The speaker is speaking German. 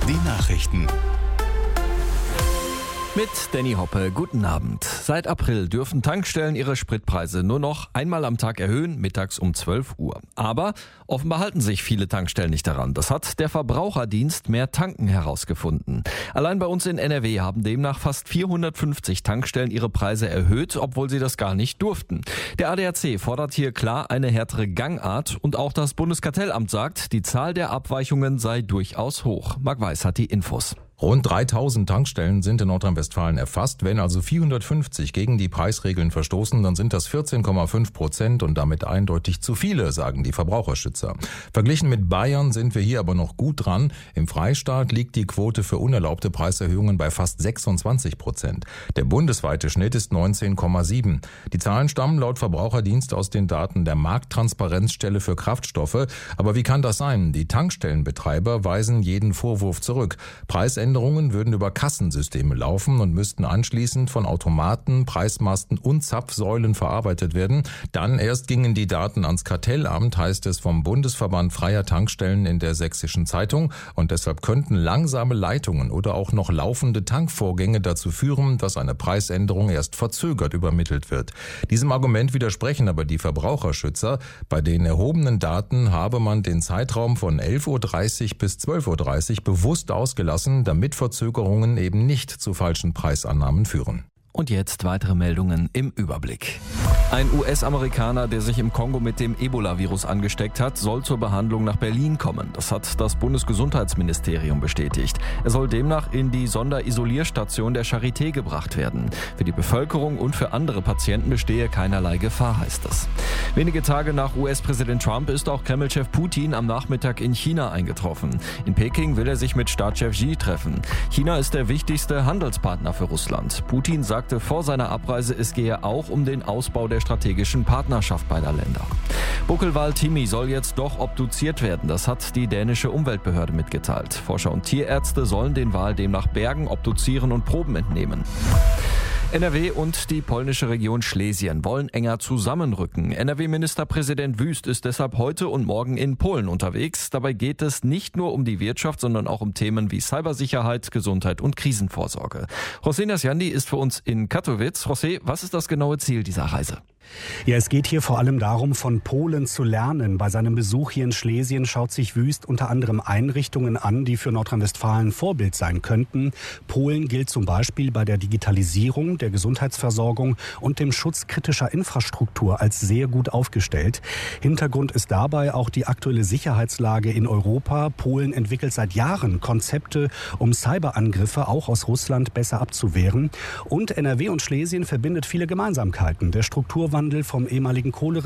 Die Nachrichten. Mit Danny Hoppe, guten Abend. Seit April dürfen Tankstellen ihre Spritpreise nur noch einmal am Tag erhöhen, mittags um 12 Uhr. Aber offenbar halten sich viele Tankstellen nicht daran. Das hat der Verbraucherdienst Mehr Tanken herausgefunden. Allein bei uns in NRW haben demnach fast 450 Tankstellen ihre Preise erhöht, obwohl sie das gar nicht durften. Der ADAC fordert hier klar eine härtere Gangart und auch das Bundeskartellamt sagt, die Zahl der Abweichungen sei durchaus hoch. Marc Weiß hat die Infos. Rund 3000 Tankstellen sind in Nordrhein-Westfalen erfasst. Wenn also 450 gegen die Preisregeln verstoßen, dann sind das 14,5% und damit eindeutig zu viele, sagen die Verbraucherschützer. Verglichen mit Bayern sind wir hier aber noch gut dran. Im Freistaat liegt die Quote für unerlaubte Preiserhöhungen bei fast 26%. Der bundesweite Schnitt ist 19,7. Die Zahlen stammen laut Verbraucherdienst aus den Daten der Markttransparenzstelle für Kraftstoffe. Aber wie kann das sein? Die Tankstellenbetreiber weisen jeden Vorwurf zurück. Preisänderungen würden über Kassensysteme laufen und müssten anschließend von Automaten, Preismasten und Zapfsäulen verarbeitet werden. Dann erst gingen die Daten ans Kartellamt, heißt es vom Bundesverband freier Tankstellen in der Sächsischen Zeitung. Und deshalb könnten langsame Leitungen oder auch noch laufende Tankvorgänge dazu führen, dass eine Preisänderung erst verzögert übermittelt wird. Diesem Argument widersprechen aber die Verbraucherschützer. Bei den erhobenen Daten habe man den Zeitraum von 11.30 Uhr bis 12.30 Uhr bewusst ausgelassen, damit Verzögerungen eben nicht zu falschen Preisannahmen führen. Und jetzt weitere Meldungen im Überblick. Ein US-Amerikaner, der sich im Kongo mit dem Ebola-Virus angesteckt hat, soll zur Behandlung nach Berlin kommen. Das hat das Bundesgesundheitsministerium bestätigt. Er soll demnach in die Sonderisolierstation der Charité gebracht werden. Für die Bevölkerung und für andere Patienten bestehe keinerlei Gefahr, heißt es. Wenige Tage nach US-Präsident Trump ist auch Kreml-Chef Putin am Nachmittag in China eingetroffen. In Peking will er sich mit Staatschef Xi treffen. China ist der wichtigste Handelspartner für Russland. Putin sagte vor seiner Abreise, es gehe auch um den Ausbau der strategischen Partnerschaft beider Länder. Buckelwal Timmy soll jetzt doch obduziert werden. Das hat die dänische Umweltbehörde mitgeteilt. Forscher und Tierärzte sollen den Wal demnach bergen, obduzieren und Proben entnehmen. NRW und die polnische Region Schlesien wollen enger zusammenrücken. NRW-Ministerpräsident Wüst ist deshalb heute und morgen in Polen unterwegs. Dabei geht es nicht nur um die Wirtschaft, sondern auch um Themen wie Cybersicherheit, Gesundheit und Krisenvorsorge. José Nasjandi ist für uns in Katowice. José, was ist das genaue Ziel dieser Reise? Ja, es geht hier vor allem darum, von Polen zu lernen. Bei seinem Besuch hier in Schlesien schaut sich Wüst unter anderem Einrichtungen an, die für Nordrhein-Westfalen Vorbild sein könnten. Polen gilt zum Beispiel bei der Digitalisierung, der Gesundheitsversorgung und dem Schutz kritischer Infrastruktur als sehr gut aufgestellt. Hintergrund ist dabei auch die aktuelle Sicherheitslage in Europa. Polen entwickelt seit Jahren Konzepte, um Cyberangriffe auch aus Russland besser abzuwehren. Und NRW und Schlesien verbindet viele Gemeinsamkeiten. Der Strukturwandel vom ehemaligen